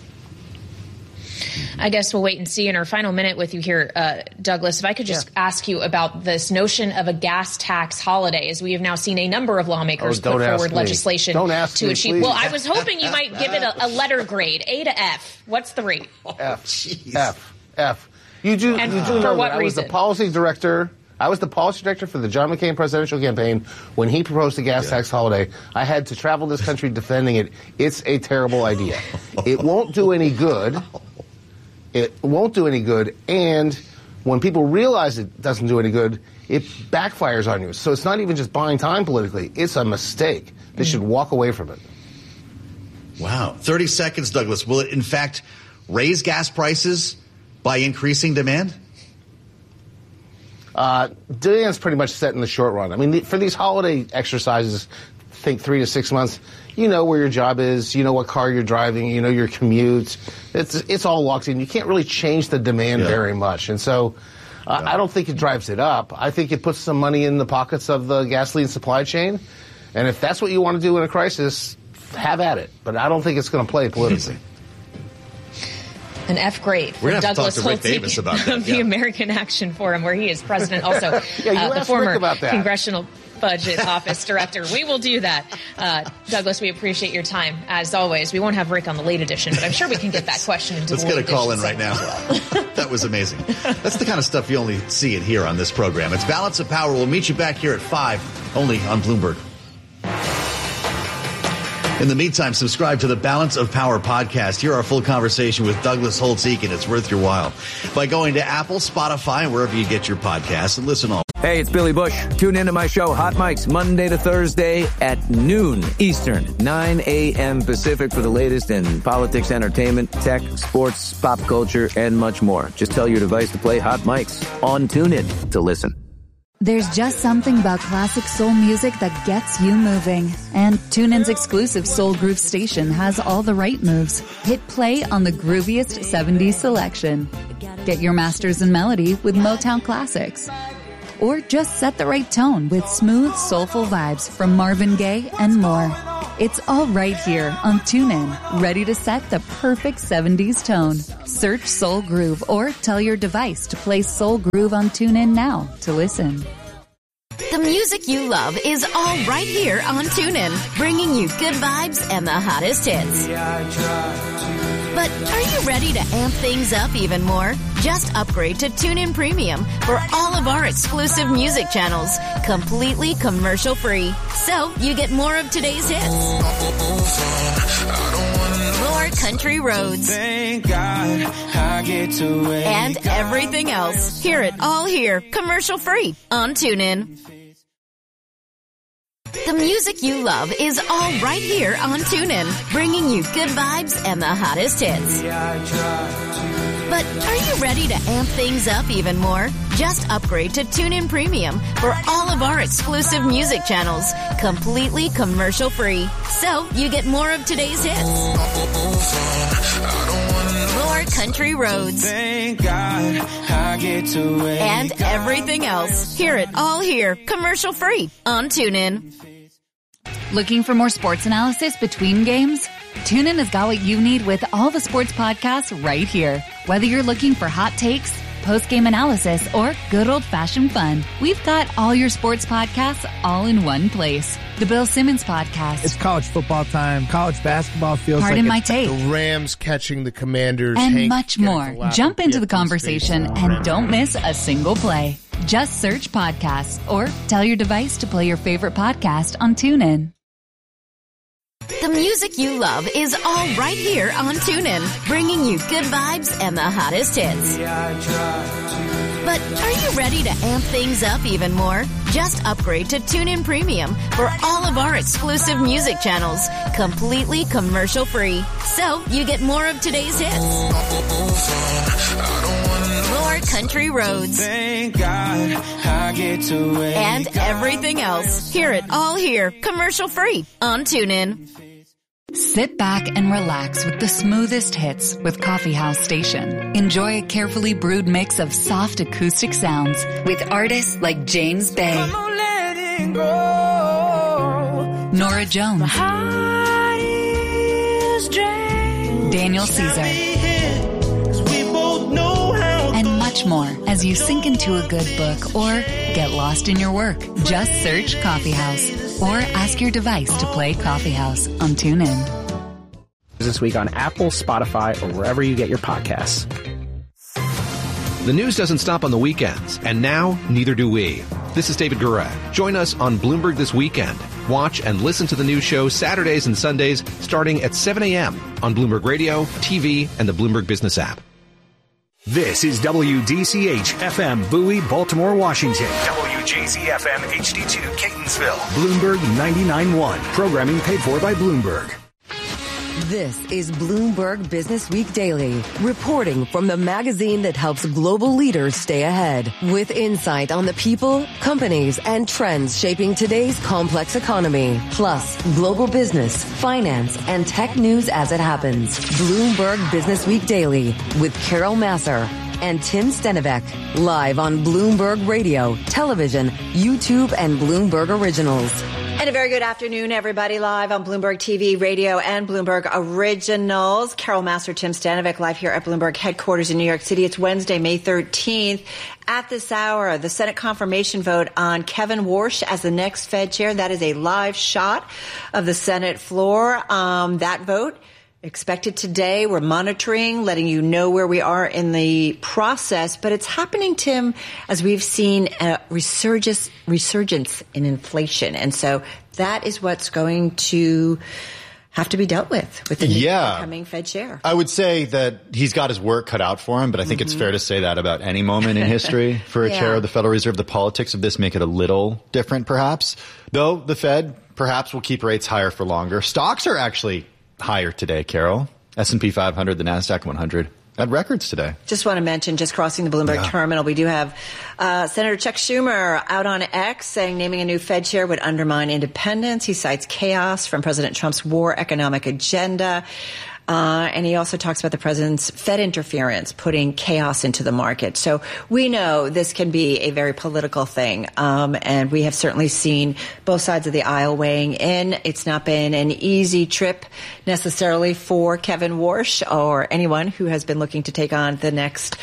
I guess we'll wait and see in our final minute with you here, Douglas. If I could just ask you about this notion of a gas tax holiday, as we have now seen a number of lawmakers put forward legislation to achieve. Please. Well, I was hoping you might give it a letter grade, A to F. What's the rate? F. You do and know for that what I reason? was the policy director. I was the policy director for the John McCain presidential campaign when he proposed the gas tax holiday. I had to travel this country defending it. It's a terrible idea. It won't do any good. It won't do any good. And when people realize it doesn't do any good, it backfires on you. So it's not even just buying time politically. It's a mistake. They should walk away from it. Wow. 30 seconds, Douglas. Will it, in fact, raise gas prices by increasing demand? Demand's pretty much set in the short run. I mean, for these holiday exercises, think 3 to 6 months, you know where your job is, you know what car you're driving, you know your commute. It's all locked in. You can't really change the demand very much. And so I don't think it drives it up. I think it puts some money in the pockets of the gasoline supply chain. And if that's what you want to do in a crisis, have at it. But I don't think it's going to play politically. An F grade for Douglas Holtz of the American Action Forum, where he is president, also the former Congressional Budget Office Director. We will do that. Douglas, we appreciate your time, as always. We won't have Rick on the late edition, but I'm sure we can get that question into Let's the late get a call in edition right now. That was amazing. That's the kind of stuff you only see and hear on this program. It's Balance of Power. We'll meet you back here at 5, only on Bloomberg. In the meantime, subscribe to the Balance of Power podcast. Hear our full conversation with Douglas Holtz-Eakin. It's worth your while by going to Apple, Spotify, and wherever you get your podcasts, and listen all. Hey, it's Billy Bush. Tune into my show, Hot Mics, Monday to Thursday at noon Eastern, 9 a.m. Pacific for the latest in politics, entertainment, tech, sports, pop culture, and much more. Just tell your device to play Hot Mics on TuneIn to listen. There's just something about classic soul music that gets you moving. And TuneIn's exclusive Soul Groove station has all the right moves. Hit play on the grooviest 70s selection. Get your masters in melody with Motown classics. Or just set the right tone with smooth, soulful vibes from Marvin Gaye and more. It's all right here on TuneIn, ready to set the perfect 70s tone. Search Soul Groove or tell your device to play Soul Groove on TuneIn now to listen. The music you love is all right here on TuneIn, bringing you good vibes and the hottest hits. But are you ready to amp things up even more? Just upgrade to TuneIn Premium for all of our exclusive music channels, completely commercial-free. So you get more of today's hits. More country roads. Thank God I get to wake and everything else. Hear it all here, commercial-free on TuneIn. The music you love is all right here on TuneIn, bringing you good vibes and the hottest hits. But are you ready to amp things up even more? Just upgrade to TuneIn Premium for all of our exclusive music channels, completely commercial-free. So you get more of today's hits. More country roads. Thank God I get to wake and everything else. Hear it all here, commercial-free on TuneIn. Looking for more sports analysis between games? TuneIn has got what you need with all the sports podcasts right here. Whether you're looking for hot takes, post-game analysis, or good old-fashioned fun, we've got all your sports podcasts all in one place. The Bill Simmons Podcast. It's college football time. College basketball feels Pardon my take. The Rams catching the Commanders. And much more. Jump into the conversation and don't miss a single play. Just search podcasts or tell your device to play your favorite podcast on TuneIn. The music you love is all right here on TuneIn, bringing you good vibes and the hottest hits. But are you ready to amp things up even more? Just upgrade to TuneIn Premium for all of our exclusive music channels, completely commercial-free. So you get more of today's hits. More country roads. Thank God I get to wake and everything else. Hear it all here, commercial-free on TuneIn. Sit back and relax with the smoothest hits with Coffee House Station. Enjoy a carefully brewed mix of soft acoustic sounds with artists like James Bay, Nora Jones, Daniel Caesar, and much more as you sink into a good book or get lost in your work. Just search Coffee House or ask your device to play Coffee House on TuneIn. This week on Apple, Spotify, or wherever you get your podcasts. The news doesn't stop on the weekends, and now neither do we. This is David Gura. Join us on Bloomberg This Weekend. Watch and listen to the news show Saturdays and Sundays starting at 7 a.m. on Bloomberg Radio, TV, and the Bloomberg Business app. This is WDCH FM Bowie, Baltimore, Washington. WJZ FM HD2 Catonsville. Bloomberg 99.1. Programming paid for by Bloomberg. This is Bloomberg Business Week Daily, reporting from the magazine that helps global leaders stay ahead, with insight on the people, companies, and trends shaping today's complex economy, plus global business, finance, and tech news as it happens. Bloomberg Business Week Daily with Carol Massar and Tim Stenivek, live on Bloomberg Radio, television, YouTube, and Bloomberg Originals. And a very good afternoon, everybody, live on Bloomberg TV, radio, and Bloomberg Originals. Carol Massar, Tim Stenivek, live here at Bloomberg headquarters in New York City. It's Wednesday, May 13th. At this hour, the Senate confirmation vote on Kevin Warsh as the next Fed chair. That is a live shot of the Senate floor. That vote expected today. We're monitoring, letting you know where we are in the process. But it's happening, Tim, as we've seen a resurgence in inflation. And so that is what's going to have to be dealt with the new incoming Fed chair. I would say that he's got his work cut out for him, but I think it's fair to say that about any moment in history for a chair of the Federal Reserve. The politics of this make it a little different, perhaps. Though the Fed perhaps will keep rates higher for longer. Stocks are actually higher today, Carol. S&P 500, the NASDAQ 100. At records today. Just want to mention, just crossing the Bloomberg terminal, we do have Senator Chuck Schumer out on X saying naming a new Fed chair would undermine independence. He cites chaos from President Trump's war economic agenda. And he also talks about the president's Fed interference, putting chaos into the market. So we know this can be a very political thing. And we have certainly seen both sides of the aisle weighing in. It's not been an easy trip necessarily for Kevin Warsh or anyone who has been looking to take on the next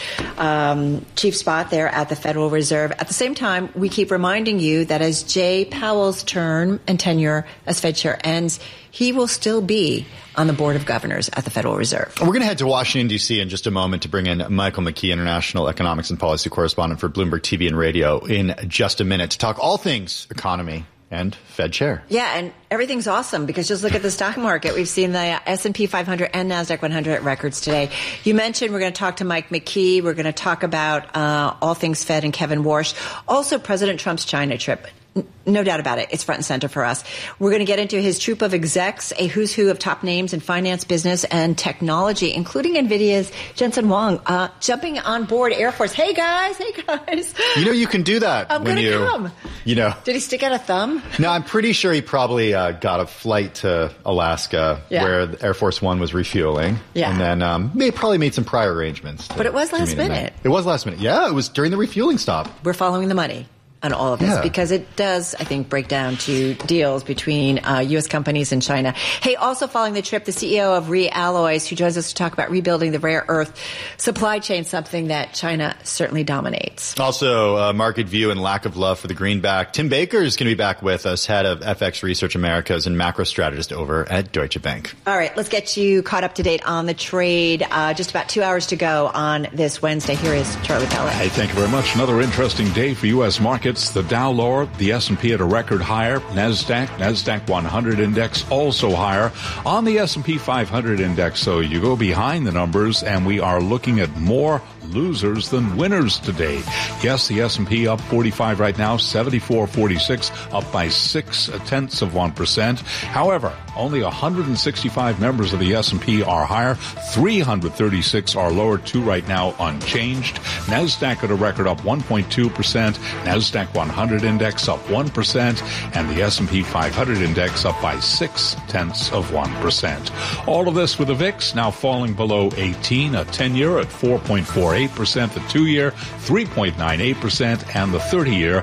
chief spot there at the Federal Reserve. At the same time, we keep reminding you that as Jay Powell's term and tenure as Fed chair ends, he will still be on the Board of Governors at the Federal Reserve. We're going to head to Washington, D.C. in just a moment to bring in Michael McKee, international economics and policy correspondent for Bloomberg TV and radio, in just a minute to talk all things economy and Fed chair. Yeah, and everything's awesome because just look at the stock market. We've seen the S&P 500 and NASDAQ 100 at records today. You mentioned we're going to talk to Mike McKee. We're going to talk about all things Fed and Kevin Warsh. Also, President Trump's China trip. No doubt about it. It's front and center for us. We're going to get into his troop of execs, a who's who of top names in finance, business, and technology, including NVIDIA's Jensen Huang, jumping on board Air Force. Hey, guys. You know, you can do that. I'm going to come. You know. Did he stick out a thumb? No, I'm pretty sure he probably got a flight to Alaska where Air Force One was refueling. Yeah. And then they probably made some prior arrangements. But it was last minute. It was last minute. Yeah, it was during the refueling stop. We're following the money on all of this because it does, I think, break down to deals between U.S. companies and China. Hey, also following the trip, the CEO of ReAlloys, who joins us to talk about rebuilding the rare earth supply chain, something that China certainly dominates. Also, market view and lack of love for the greenback. Tim Baker is going to be back with us, head of FX Research Americas and macro strategist over at Deutsche Bank. All right, let's get you caught up to date on the trade. Just about 2 hours to go on this Wednesday. Here is Charlie Pellet. Hey, thank you very much. Another interesting day for U.S. markets. The Dow lower, the S&P at a record higher, NASDAQ 100 index also higher. On the S&P 500 index, so you go behind the numbers, and we are looking at more losers than winners today. Yes, the S&P up 45 right now, 74.46, up by 0.6%. However, only 165 members of the S&P are higher. 336 are lower, 2 right now unchanged. NASDAQ at a record up 1.2%. NASDAQ 100 index up 1%. And the S&P 500 index up by 0.6%. All of this with the VIX now falling below 18, a 10-year at 4.48%, the 2-year 3.98%, and the 30-year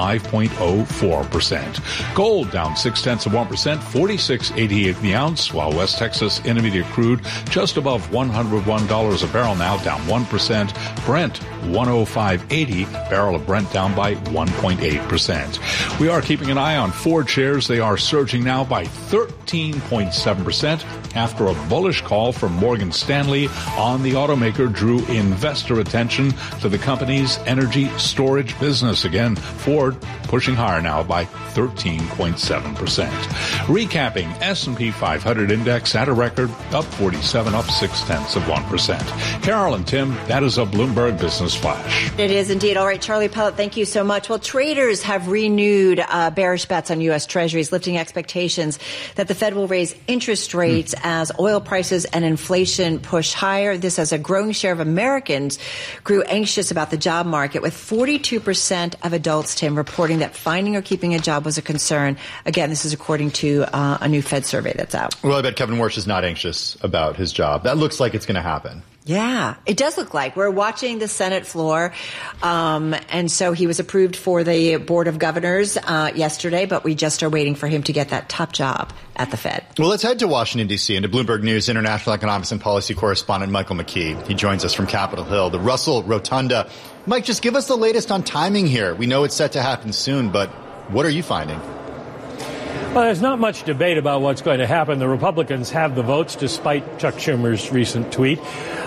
5.04%. Gold down 0.6%, 46.88 the ounce, while West Texas Intermediate crude just above $101 a barrel, now down 1%. Brent 105.80, barrel of Brent down by 1.8%. We are keeping an eye on Ford shares. They are surging now by 13.7% after a bullish call from Morgan Stanley on the automaker drew investor attention to the company's energy storage business. Again, Ford pushing higher now by 13.7%. Recapping, S&P 500 index at a record, up 47, up 0.6%. Carol and Tim, that is a Bloomberg Business Flash. It is indeed. All right, Charlie Pellet, thank you so much. Well, traders have renewed bearish bets on U.S. Treasuries, lifting expectations that the Fed will raise interest rates as oil prices and inflation push higher. This as a growing share of Americans grew anxious about the job market, with 42% of adults, Tim, reporting that finding or keeping a job was a concern. Again, this is according to a new Fed survey that's out. Well, I bet Kevin Warsh is not anxious about his job. That looks like it's going to happen. Yeah, it does look like. We're watching the Senate floor. And so he was approved for the Board of Governors yesterday, but we just are waiting for him to get that top job at the Fed. Well, let's head to Washington, D.C. and to Bloomberg News international economics and policy correspondent Michael McKee. He joins us from Capitol Hill, the Russell Rotunda. Mike, just give us the latest on timing here. We know it's set to happen soon, but what are you finding? Well, there's not much debate about what's going to happen. The Republicans have the votes, despite Chuck Schumer's recent tweet.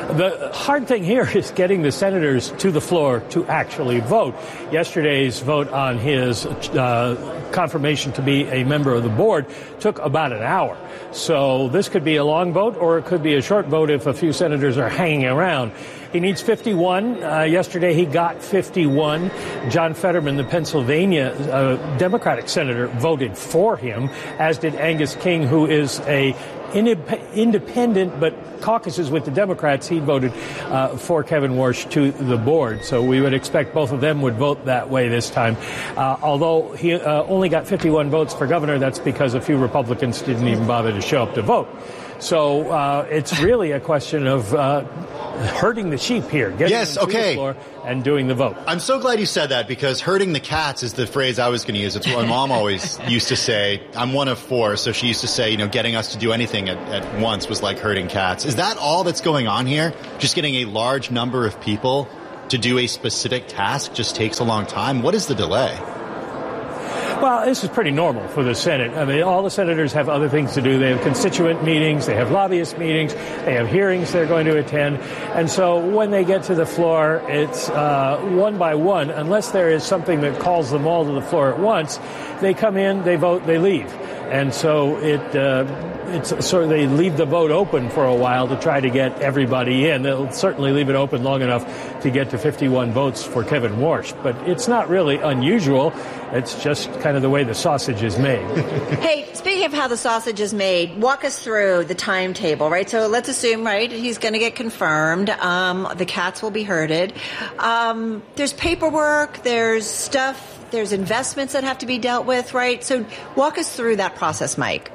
The hard thing here is getting the senators to the floor to actually vote. Yesterday's vote on his confirmation to be a member of the board took about an hour. So this could be a long vote, or it could be a short vote if a few senators are hanging around. He needs 51. Yesterday he got 51. John Fetterman, the Pennsylvania Democratic senator, voted for him, as did Angus King, who is a independent but caucuses with the Democrats. He voted for Kevin Warsh to the board. So we would expect both of them would vote that way this time. Although he only got 51 votes for governor, that's because a few Republicans didn't even bother to show up to vote. So it's really a question of herding the sheep here, getting them to the floor and doing the vote. I'm so glad you said that, because herding the cats is the phrase I was going to use. It's what my mom always used to say. I'm one of four, so she used to say, getting us to do anything at once was like herding cats. Is that all that's going on here? Just getting a large number of people to do a specific task just takes a long time? What is the delay? Well, this is pretty normal for the Senate. I mean, all the senators have other things to do. They have constituent meetings, they have lobbyist meetings, they have hearings they're going to attend. And so when they get to the floor, it's one by one. Unless there is something that calls them all to the floor at once, they come in, they vote, they leave. And so it's sort of, they leave the vote open for a while to try to get everybody in. They'll certainly leave it open long enough to get to 51 votes for Kevin Warsh. But it's not really unusual. It's just kind of the way the sausage is made. Hey, speaking of how the sausage is made, walk us through the timetable, right? So let's assume, right, he's going to get confirmed. The cats will be herded. There's paperwork, there's stuff, there's investments that have to be dealt with, right? So walk us through that process, Mike.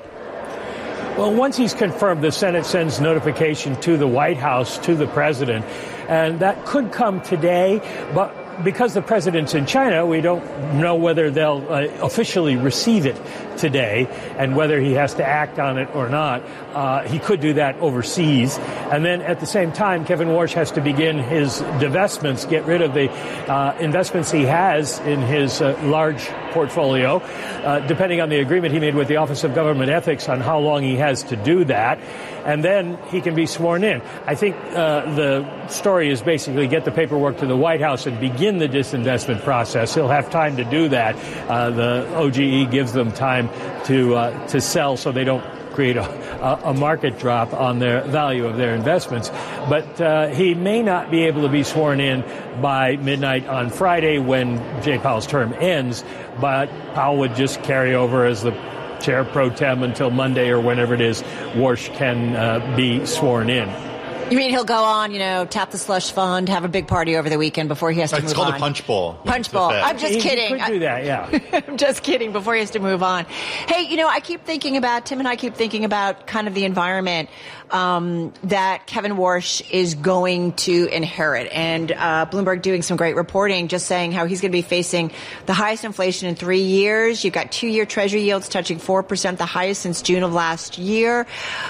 Well, once he's confirmed, the Senate sends notification to the White House, to the president, and that could come today, but because the president's in China, we don't know whether they'll officially receive it today and whether he has to act on it or not. He could do that overseas. And then at the same time, Kevin Warsh has to begin his divestments, get rid of the investments he has in his large portfolio, depending on the agreement he made with the Office of Government Ethics on how long he has to do that. And then he can be sworn in. I think the story is basically get the paperwork to the White House and begin the disinvestment process. He'll have time to do that. The OGE gives them time to sell so they don't create a market drop on their value of their investments. But he may not be able to be sworn in by midnight on Friday when Jay Powell's term ends, but Powell would just carry over as the chair pro tem until Monday or whenever it is Warsh can be sworn in. You mean he'll go on, tap the slush fund, have a big party over the weekend before he has to move on? It's called a punch bowl. Punch bowl. I'm just kidding. He could do that, yeah. I'm just kidding before he has to move on. Hey, Tim and I keep thinking about kind of the environment that Kevin Warsh is going to inherit. And Bloomberg doing some great reporting, just saying how he's going to be facing the highest inflation in 3 years. You've got 2-year Treasury yields touching 4%, the highest since June of last year.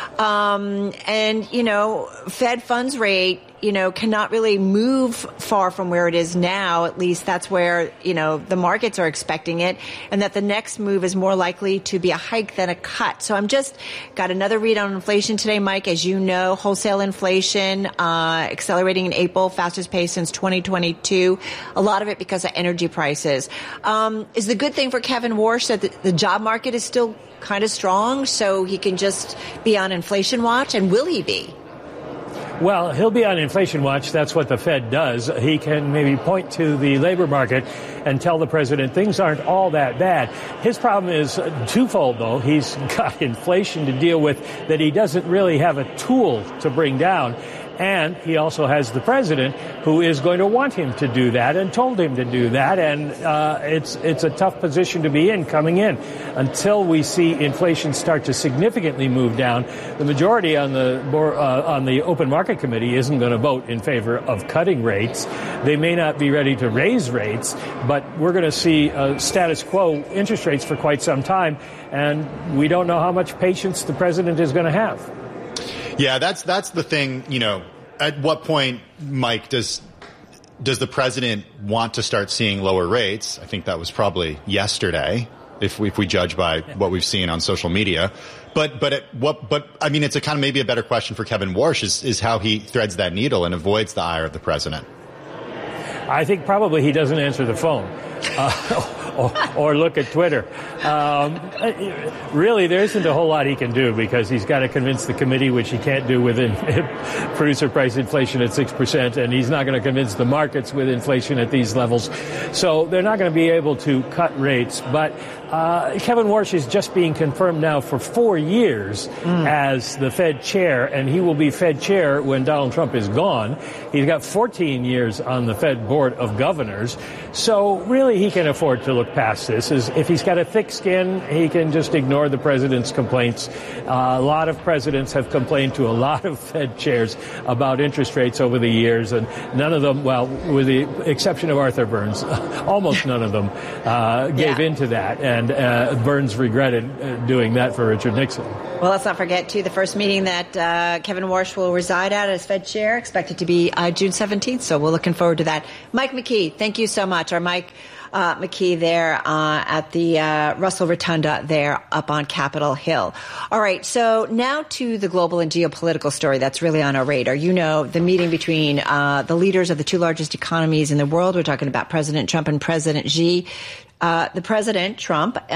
Fed funds rate, cannot really move far from where it is now. At least that's where, the markets are expecting it, and that the next move is more likely to be a hike than a cut. So I'm just got another read on inflation today, Mike. As you know, wholesale inflation accelerating in April, fastest pace since 2022. A lot of it because of energy prices. Is the good thing for Kevin Warsh that the job market is still kind of strong, so he can just be on inflation watch? And will he be? Well, he'll be on inflation watch. That's what the Fed does. He can maybe point to the labor market and tell the president things aren't all that bad. His problem is twofold, though. He's got inflation to deal with that he doesn't really have a tool to bring down. And he also has the president who is going to want him to do that and told him to do that. And it's a tough position to be in coming in. Until we see inflation start to significantly move down, the majority on the Open Market Committee isn't going to vote in favor of cutting rates. They may not be ready to raise rates, but we're going to see status quo interest rates for quite some time. And we don't know how much patience the president is going to have. Yeah, that's the thing, at what point, Mike, does the president want to start seeing lower rates? I think that was probably yesterday. if we judge by what we've seen on social media. But I mean, it's a kind of maybe a better question for Kevin Warsh is how he threads that needle and avoids the ire of the president. I think probably he doesn't answer the phone. Or look at Twitter. Really, there isn't a whole lot he can do because he's got to convince the committee, which he can't do with producer price inflation at 6%, and he's not going to convince the markets with inflation at these levels. So they're not going to be able to cut rates. But Kevin Warsh is just being confirmed now for 4 years as the Fed chair, and he will be Fed chair when Donald Trump is gone. He's got 14 years on the Fed Board of Governors. So really, he can afford to look past this. If he's got a thick skin, he can just ignore the president's complaints. A lot of presidents have complained to a lot of Fed chairs about interest rates over the years, and none of them, well, with the exception of Arthur Burns, almost none of them gave in to that. And Burns regretted doing that for Richard Nixon. Well, let's not forget, too, the first meeting that Kevin Warsh will reside at as Fed chair, expected to be June 17th. So we're looking forward to that. Mike McKee, thank you so much. Our Mike McKee there at the Russell Rotunda there up on Capitol Hill. All right, so now to the global and geopolitical story that's really on our radar. You know, the meeting between the leaders of the two largest economies in the world. We're talking about President Trump and President Xi. The President, Trump,